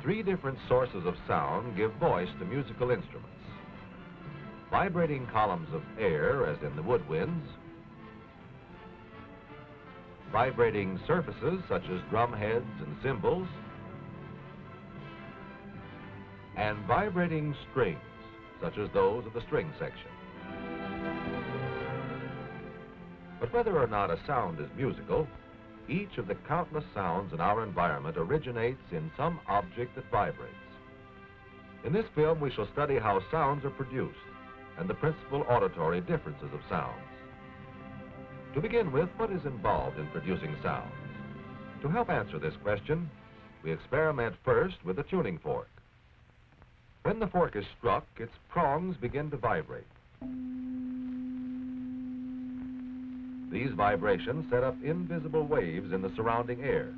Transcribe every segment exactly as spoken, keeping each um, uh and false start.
Three different sources of sound give voice to musical instruments. Vibrating columns of air, as in the woodwinds, vibrating surfaces, such as drum heads and cymbals, and vibrating strings, such as those of the string section. But whether or not a sound is musical, each of the countless sounds in our environment originates in some object that vibrates. In this film, we shall study how sounds are produced and the principal auditory differences of sounds. To begin with, what is involved in producing sounds? To help answer this question, we experiment first with a tuning fork. When the fork is struck, its prongs begin to vibrate. These vibrations set up invisible waves in the surrounding air.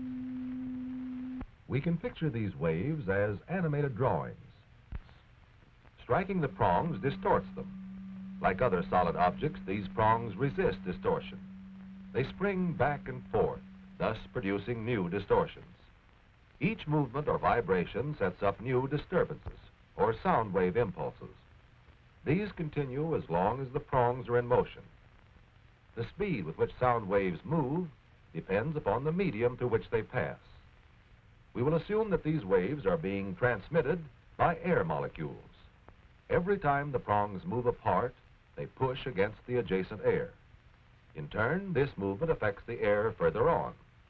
We can picture these waves as animated drawings. Striking the prongs distorts them. Like other solid objects, these prongs resist distortion. They spring back and forth, thus producing new distortions. Each movement or vibration sets up new disturbances, or sound wave impulses. These continue as long as the prongs are in motion. The speed with which sound waves move depends upon the medium through which they pass. We will assume that these waves are being transmitted by air molecules. Every time the prongs move apart, they push against the adjacent air. In turn, this movement affects the air further on.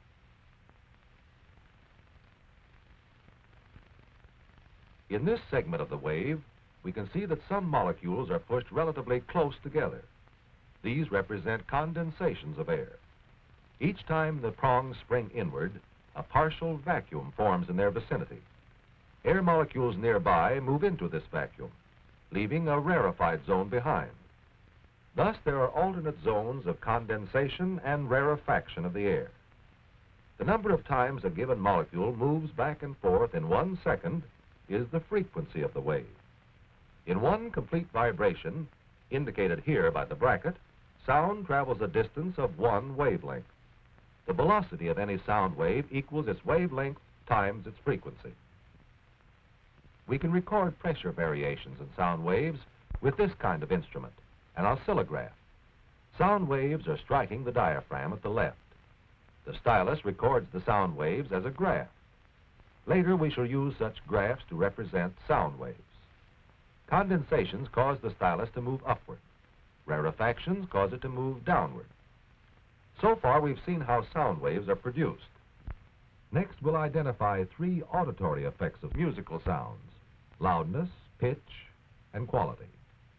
In this segment of the wave, we can see that some molecules are pushed relatively close together. These represent condensations of air. Each time the prongs spring inward, a partial vacuum forms in their vicinity. Air molecules nearby move into this vacuum, leaving a rarefied zone behind. Thus, there are alternate zones of condensation and rarefaction of the air. The number of times a given molecule moves back and forth in one second is the frequency of the wave. In one complete vibration, indicated here by the bracket, sound travels a distance of one wavelength. The velocity of any sound wave equals its wavelength times its frequency. We can record pressure variations in sound waves with this kind of instrument, an oscillograph. Sound waves are striking the diaphragm at the left. The stylus records the sound waves as a graph. Later, we shall use such graphs to represent sound waves. Condensations cause the stylus to move upward. Rarefactions cause it to move downward. So far, we've seen how sound waves are produced. Next, we'll identify three auditory effects of musical sounds: loudness, pitch, and quality.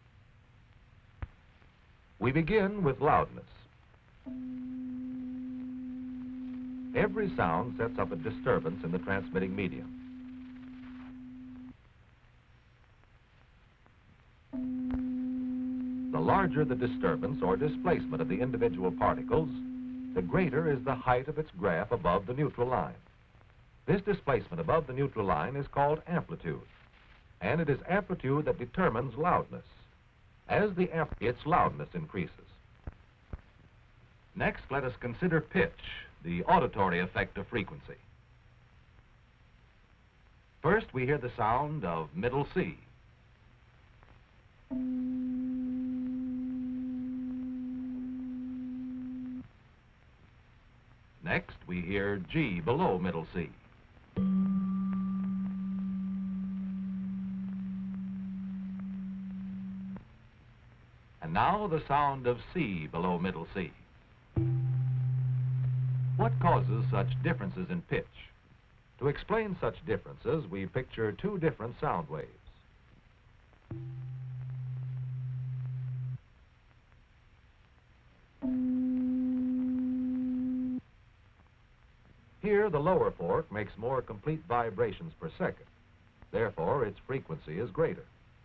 We begin with loudness. Every sound sets up a disturbance in the transmitting medium. The larger the disturbance or displacement of the individual particles, the greater is the height of its graph above the neutral line. This displacement above the neutral line is called amplitude, and it is amplitude that determines loudness. As the amp its loudness increases. Next, let us consider pitch, the auditory effect of frequency. First, we hear the sound of middle C. Next, we hear G below middle C. And now the sound of C below middle C. What causes such differences in pitch? To explain such differences, we picture two different sound waves. Here, the lower fork makes more complete vibrations per second. Therefore, its frequency is greater.